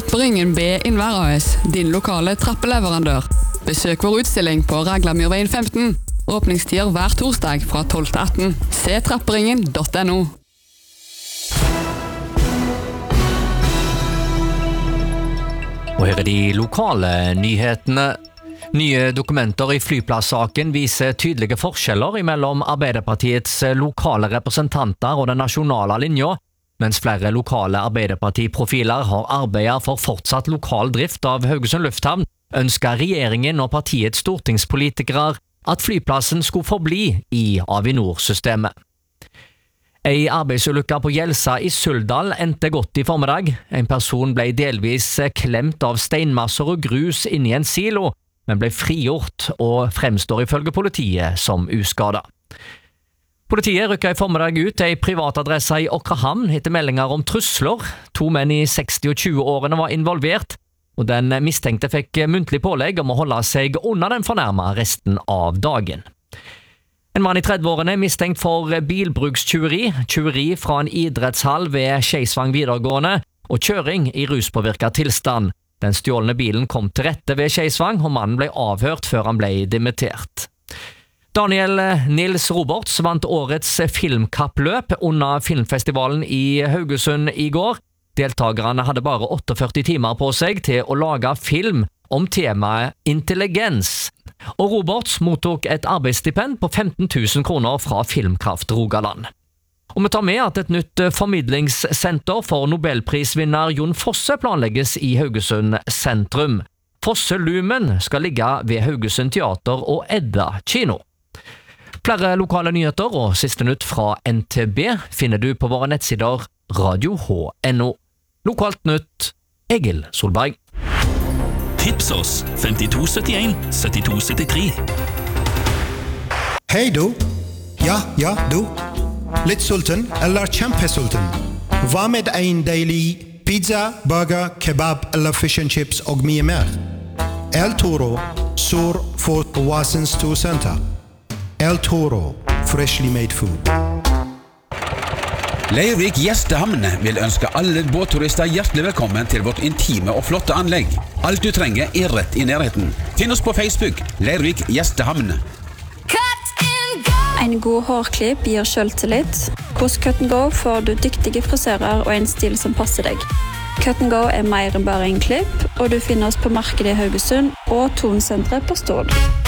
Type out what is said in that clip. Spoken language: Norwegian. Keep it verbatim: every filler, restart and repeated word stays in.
Trapperingen B Innvær A S, din lokale trappeleverandør. Besøk vår utstilling på Raglamyrveien femten. Åpningstider hver torsdag fra tolv til atten. Se trapperingen punktum no. Og her er de lokale nyhetene. Nye dokumenter i flyplasssaken viser tydelige forskjeller mellom Arbeiderpartiets lokale representanter og den nasjonale linja, mens flere lokale Arbeiderpartiprofiler har arbeidet for fortsatt lokal drift av Haugesund lufthavn, ønsker regjeringen og partiets stortingspolitikere at flyplassen skulle forbli i Avinor-systemet. Ei arbeidsulykke på Gjelsa i Suldal endte godt i formiddag. En person ble delvis klemt av steinmasser og grus inni en silo, men ble frigjort og fremstår ifølge politiet som uskadet. Politiet rykket i formiddag ut til ei privatadresse i Åkrahamn etter meldinger om trusler. To menn i seksti- og tjue-årene var involvert, og den mistenkte fikk muntlig pålegg om å holde seg unna den fornærmede resten av dagen. En mann i tredve-årene er mistenkt for bilbrukstyveri, tyveri fra en idrettshall ved Skeisvang videregående og kjøring i ruspåvirket tilstand. Den stjålne bilen kom til rette ved Skeisvang, og mannen ble avhørt før han ble dimittert. Daniel Nils Roberts vant årets filmkappløp under filmfestivalen i Haugesund i går. Deltagerne hadde bare førtiåtte timer på seg til å lage film om temaet intelligens. Og Roberts mottok et arbeidsstipend på femten tusen kroner fra Filmkraft Rogaland. Og vi tar med at et nytt formidlingssenter for Nobelprisvinner Jon Fosse planlegges i Haugesund sentrum. Fosse Lumen skal ligge ved Haugesund teater og Edda kino. Flere lokale nyheter og siste nytt fra N T B finner du på våre nettsider radio h punktum no. Lokalt nytt, Egil Solberg. Tips oss femtito syttien syttito syttitre. Hei du! Ja, ja, du. Litt sulten eller kjempesulten? Hva med en deilig pizza, burger, kebab eller fish and chips og mye mer? El Toro, sur for Oasens Storsenter. El Toro, freshly made food. Leirvik Gjestehamn vil ønske alle båtturister hjertelig velkommen til vårt intime og flotte anlegg. Alt du trenger er rett i nærheten. Finn oss på Facebook, Leirvik Gjestehamn. En god hårklipp gir selvtillit. Hos Cut and Go får du dyktige frisører og en stil som passer deg. Cut and Go er mer enn bare en klipp, og du finner oss på markedet i Haugesund og Tonsenteret på Stord.